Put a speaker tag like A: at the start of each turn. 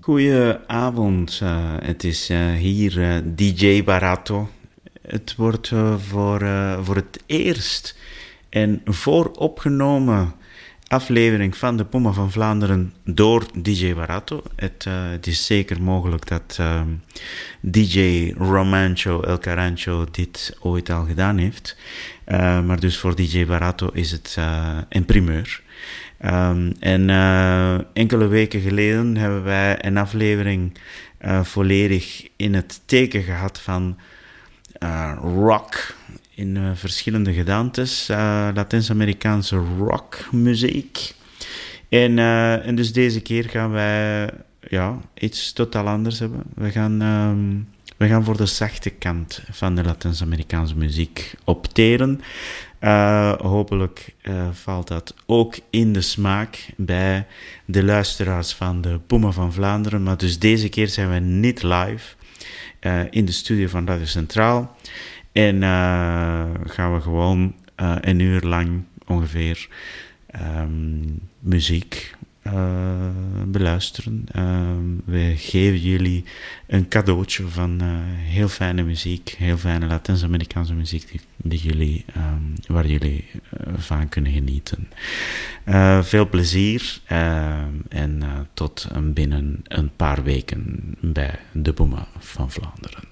A: Goedenavond, het is hier DJ Barato. Het wordt voor het eerst een vooropgenomen aflevering van de Puma van Vlaanderen door DJ Barato. Het is zeker mogelijk dat DJ Romancho El Carancho dit ooit al gedaan heeft. Maar dus voor DJ Barato is het een primeur. Enkele weken geleden hebben wij een aflevering volledig in het teken gehad van rock in verschillende gedaantes, Latijns-Amerikaanse rockmuziek. En dus deze keer gaan wij iets totaal anders hebben. We gaan voor de zachte kant van de Latijns-Amerikaanse muziek opteren. Hopelijk valt dat ook in de smaak bij de luisteraars van de Puma van Vlaanderen. Maar dus deze keer zijn we niet live in de studio van Radio Centraal. En gaan we gewoon een uur lang ongeveer muziek beluisteren. We geven jullie een cadeautje van heel fijne muziek, heel fijne Latijns-Amerikaanse muziek waar jullie van kunnen genieten. Veel plezier en tot binnen een paar weken bij de Puma van Vlaanderen.